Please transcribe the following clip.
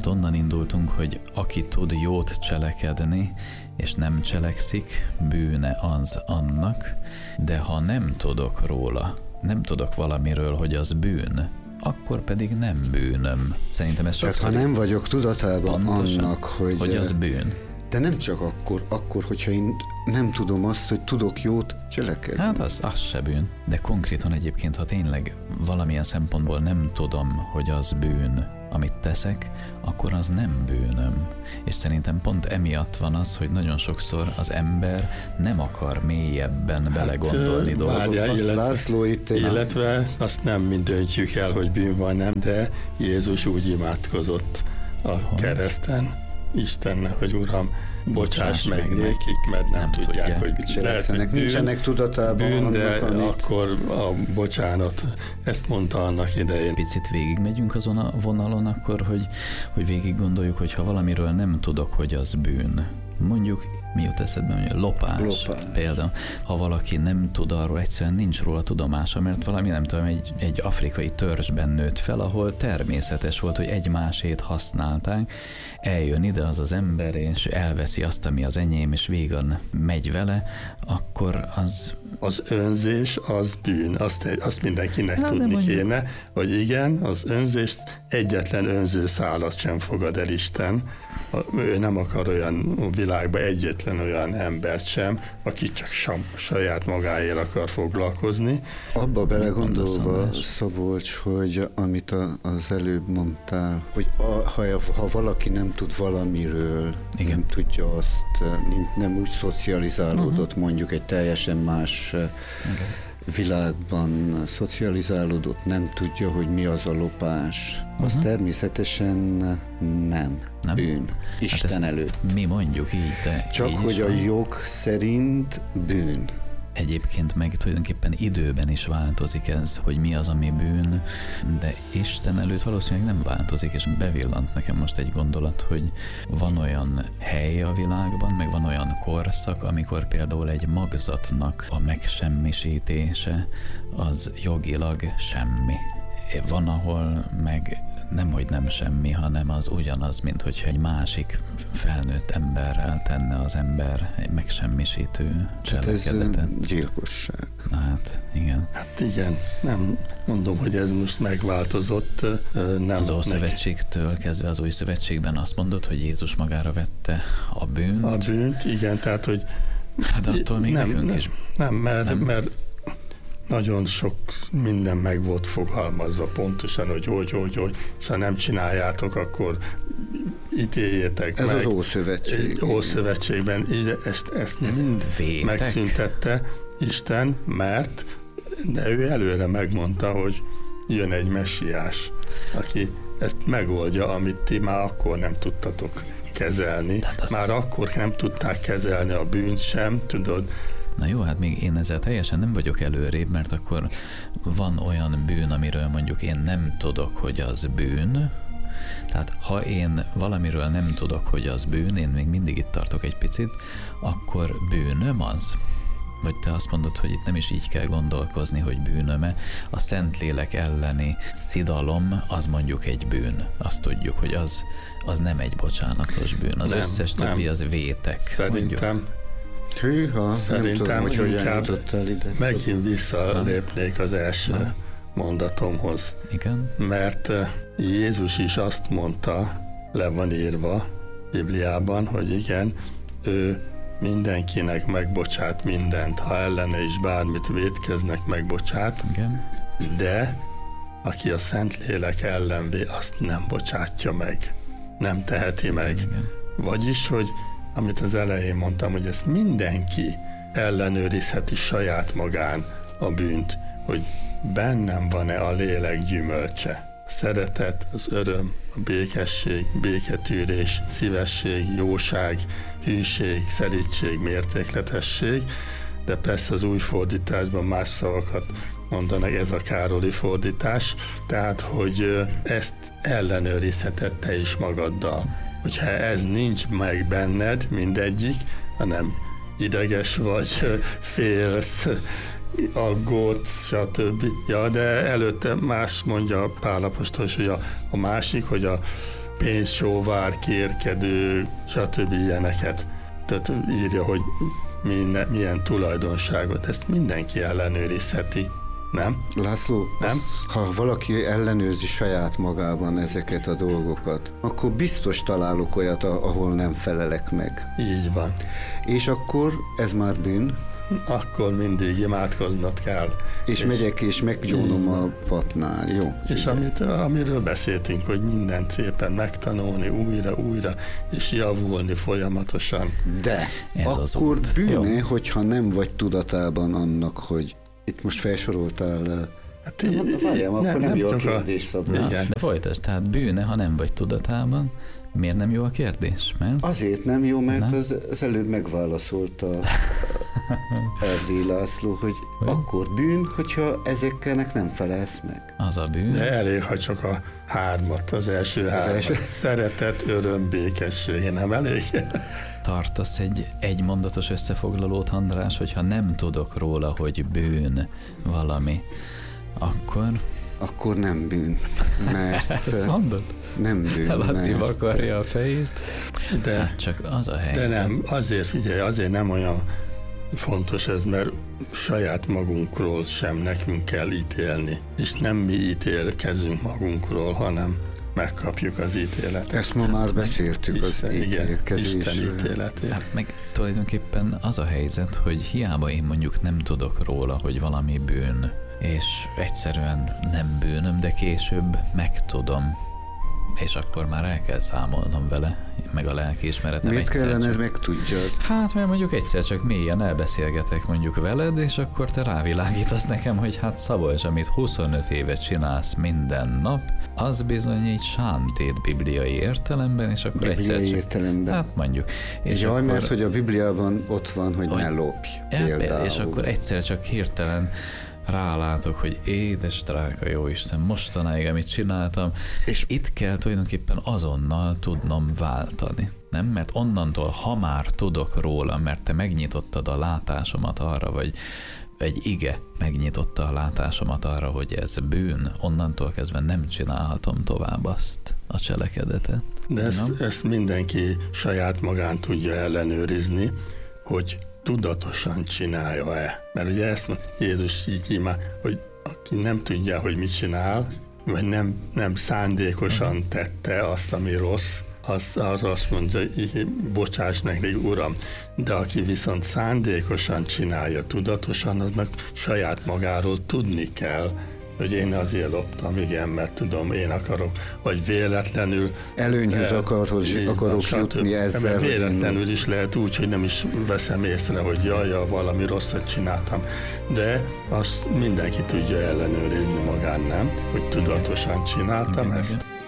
Hát onnan indultunk, hogy aki tud jót cselekedni, és nem cselekszik, bűne az annak, de ha nem tudok róla, nem tudok valamiről, hogy az bűn, akkor pedig nem bűnöm. Szerintem ez sokszor... Tehát ha nem vagyok tudatában annak, hogy az bűn. De nem csak akkor, hogyha én nem tudom azt, hogy tudok jót cselekedni. Hát az se bűn. De konkrétan egyébként, ha tényleg valamilyen szempontból nem tudom, hogy az bűn, amit teszek, akkor az nem bűnöm. És szerintem pont emiatt van az, hogy nagyon sokszor az ember nem akar mélyebben belegondolni dolgokba. László illetve azt nem mind döntjük el, hogy bűn van, nem, de Jézus úgy imádkozott a kereszten Istennek, hogy Uram, bocsáss meg nékik, mert nem tudják, hogy cselekszenek. Nincsenek tudatában bűn, de akkor a bocsánat, ezt mondta annak idején. Picit végigmegyünk azon a vonalon akkor, hogy végig gondoljuk, hogy ha valamiről nem tudok, hogy az bűn. Mondjuk, mi jut eszedbe, hogy lopás. Például, ha valaki nem tud arról, egyszerűen nincs róla tudomása, mert valami, nem tudom, egy afrikai törzsben nőtt fel, ahol természetes volt, hogy egymásét használták, eljön ide az ember, és elveszi azt, ami az enyém, és végig megy vele, akkor az... Az önzés az bűn, azt mindenkinek tudni kéne, hogy igen, az önzést egyetlen önzőszálat sem fogad el Isten. Ő nem akar olyan világban egyetlen olyan embert sem, aki csak saját magáért akar foglalkozni. Abba belegondolva, Szabolcs, hogy amit az előbb mondtál, hogy ha valaki nem tud valamiről, igen, nem tudja azt, nem úgy szocializálódott, mondjuk egy teljesen más világban szocializálódott, nem tudja, hogy mi az a lopás. Az természetesen nem bűn. Isten előtt. Mi mondjuk így, de csak így hogy a jog szerint bűn. Egyébként meg tulajdonképpen időben is változik ez, hogy mi az, ami bűn, de Isten előtt valószínűleg nem változik, és bevillant nekem most egy gondolat, hogy van olyan hely a világban, meg van olyan korszak, amikor például egy magzatnak a megsemmisítése az jogilag semmi. Van, ahol meg nemhogy nem semmi, hanem az ugyanaz, mint hogyha egy másik felnőtt emberrel tenne az ember egy megsemmisítő cselekedetet. Hát ez gyilkosság. Hát, igen. Hát igen, nem mondom, hogy ez most megváltozott. Nem az Ószövetségtől kezdve az Új Szövetségben azt mondod, hogy Jézus magára vette a bűnt. A bűnt, igen, tehát, hogy... Hát attól még nekünk is. Nem, mert nagyon sok minden meg volt fogalmazva pontosan, hogy és ha nem csináljátok, akkor ítéljétek meg. Ez az Ószövetség. Ószövetségben ezt megszüntette Isten, de ő előre megmondta, hogy jön egy messiás, aki ezt megoldja, amit ti már akkor nem tudtatok kezelni. Már akkor nem tudták kezelni a bűnt sem, tudod. Na jó, hát még én ezzel teljesen nem vagyok előrébb, mert akkor van olyan bűn, amiről mondjuk én nem tudok, hogy az bűn. Tehát ha én valamiről nem tudok, hogy az bűn, én még mindig itt tartok egy picit, akkor bűnöm az? Vagy te azt mondod, hogy itt nem is így kell gondolkozni, hogy bűnöm-e. A Szentlélek elleni szidalom, az mondjuk egy bűn. Azt tudjuk, hogy az nem egy bocsánatos bűn. Az összes többi az vétek. Szerintem mondjuk. Hűha, szerintem nem tudom, hogy jutottál ide. Megint visszalépnék az első mondatomhoz. Igen. Mert Jézus is azt mondta, le van írva Bibliában, hogy igen, ő mindenkinek megbocsát mindent, ha ellene is bármit vétkeznek, megbocsát, igen, de aki a Szentlélek ellenvé, azt nem bocsátja meg, nem teheti meg. Igen. Vagyis, hogy amit az elején mondtam, hogy ezt mindenki ellenőrizheti saját magán a bűnt, hogy bennem van-e a lélek gyümölcse. A szeretet, az öröm, a békesség, béketűrés, szívesség, jóság, hűség, szerítség, mértékletesség, de persze az új fordításban más szavakat mondanak, ez a Károli fordítás, tehát, hogy ezt ellenőrizheted te is magaddal. Hogyha ez nincs meg benned, mindegyik, hanem ideges vagy, félsz, aggódsz, stb. Ja, de előtte más mondja Pál apostol, hogy a másik, hogy a pénzsóvár, kérkedő, stb. Ilyeneket. Tehát írja, hogy milyen tulajdonságot, ezt mindenki ellenőrizheti, nem? László, nem? Ha valaki ellenőrzi saját magában ezeket a dolgokat, akkor biztos találok olyat, ahol nem felelek meg. Így van. És akkor ez már bűn? Akkor mindig imádkoznod kell. És megyek és meggyónom a papnál, jó? És amiről beszéltünk, hogy mindent szépen megtanulni újra, és javulni folyamatosan. De ez akkor bűne, hogyha nem vagy tudatában annak, hogy itt most felsoroltál... Hát várjál, akkor nem jó a kérdés, Szabolcs. De folytasd, tehát bűne, ha nem vagy tudatában. Miért nem jó a kérdés? Mert? Azért nem jó, mert az előbb megválaszolta Erdély László, hogy akkor bűn, hogyha ezeknek nem felelsz meg. Az a bűn. De elég, ha csak a hármat, az első hármat. Szeretet, öröm, békesség, nem elég? Tartasz egy mondatos összefoglalót, András, hogyha nem tudok róla, hogy bűn valami, akkor nem bűn, mert... Ezt mondod? Nem bűn, Laci vakarja a fejét. De, hát csak az a helyzet. De nem, azért nem olyan fontos ez, mert saját magunkról sem nekünk kell ítélni. És nem mi ítélkezünk magunkról, hanem megkapjuk az ítéletet. Ezt ma már beszéltük, az ítélkezésről. Isten ítéletét. Hát meg tulajdonképpen az a helyzet, hogy hiába én mondjuk nem tudok róla, hogy valami bűn, és egyszerűen nem bűnöm, de később megtudom, és akkor már el kell számolnom vele, meg a lelkiismeretem. Miért kellene megtudjad? Hát, mert mondjuk egyszer csak mélyen elbeszélgetek mondjuk veled, és akkor te rávilágítasz nekem, hogy hát Szabolcs, amit 25 évet csinálsz minden nap, az bizony így sántét bibliai értelemben, és akkor egyszer csak... értelemben. Hát mondjuk. És jaj, mert hogy a Bibliában ott van, hogy ne lopj. Például. És akkor egyszer csak hirtelen rálátok, hogy édes drága jóisten, mostanáig, amit csináltam, és itt kell tulajdonképpen azonnal tudnom váltani. Nem? Mert onnantól, ha már tudok róla, mert te megnyitottad a látásomat arra, vagy egy ige megnyitotta a látásomat arra, hogy ez bűn, onnantól kezdve nem csinálhatom tovább azt a cselekedetet. De ezt mindenki saját magán tudja ellenőrizni, hogy tudatosan csinálja-e. Mert ugye ezt Jézus így imá, hogy aki nem tudja, hogy mit csinál, vagy nem szándékosan tette azt, ami rossz, arra azt mondja, hogy bocsáss meg, Uram. De aki viszont szándékosan csinálja, tudatosan, aznak saját magáról tudni kell, hogy én azért loptam, igen, mert tudom, én akarok, vagy véletlenül... Előnyhöz akarok jutni ezzel. Mert véletlenül is lehet úgy, hogy nem is veszem észre, hogy jaj, valami rosszat csináltam. De azt mindenki tudja ellenőrizni magán, nem? Hogy tudatosan csináltam ezt.